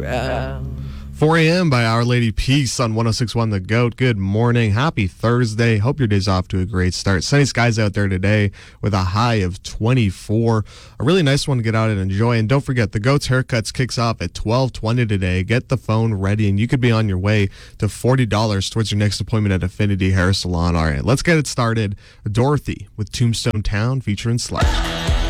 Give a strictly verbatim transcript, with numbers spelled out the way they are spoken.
ground. four a.m. by Our Lady Peace on one oh six point one The Goat. Good morning. Happy Thursday. Hope your day's off to a great start. Sunny skies out there today with a high of twenty-four. A really nice one to get out and enjoy. And don't forget, The Goat's Haircuts kicks off at twelve twenty today. Get the phone ready, and you could be on your way to forty dollars towards your next appointment at Affinity Hair Salon. All right, let's get it started. Dorothy with Tombstone Town featuring Slash.